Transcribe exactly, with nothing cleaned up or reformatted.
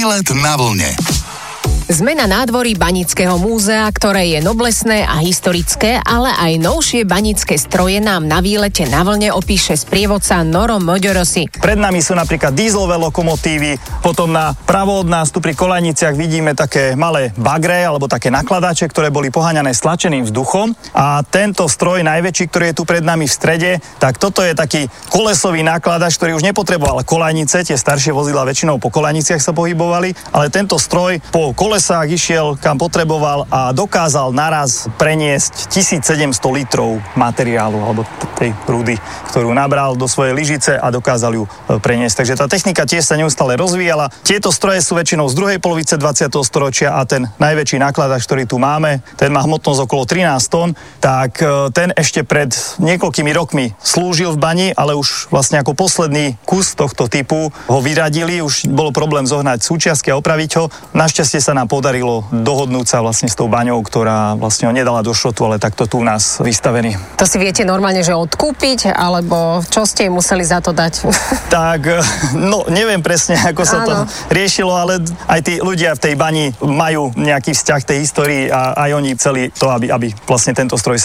Výlet na vlne. Sme na nádvorí Baníckeho múzea, ktoré je noblesné a historické, ale aj novšie banícke stroje nám na výlete na vlne opíše sprievodca Noro Moďorosi. Pred nami sú napríklad dízlové lokomotívy, potom na pravo od nás tu pri koľajniciach vidíme také malé bagre alebo také nakladače, ktoré boli poháňané stlačeným vzduchom, a tento stroj najväčší, ktorý je tu pred nami v strede, tak toto je taký kolesový nakladač, ktorý už nepotreboval koľajnice, tie staršie vozidlá väčšinou po koľajniciach sa pohybovali, ale tento stroj po kolesových sa išiel kam potreboval a dokázal naraz preniesť tisícsedemsto litrov materiálu alebo tej rudy, ktorú nabral do svojej lyžice a dokázal ju preniesť. Takže tá technika tiež sa neustále rozvíjala. Tieto stroje sú väčšinou z druhej polovice dvadsiateho storočia a ten najväčší nakladač, ktorý tu máme, ten má hmotnosť okolo trinásť tón, tak ten ešte pred niekoľkými rokmi slúžil v bani, ale už vlastne ako posledný kus tohto typu ho vyradili, už bolo problém zohnať súčiastky a opraviť ho. Našťastie sa nám podarilo dohodnúť sa vlastne s tou baňou, ktorá vlastne ho nedala do šrotu, ale takto tu u nás vystavený. To si viete normálne, že odkúpiť, alebo čo ste museli za to dať? Tak, no neviem presne, ako sa Áno. to riešilo, ale aj tí ľudia v tej bani majú nejaký vzťah tej histórii a aj oni chceli to, aby, aby vlastne tento stroj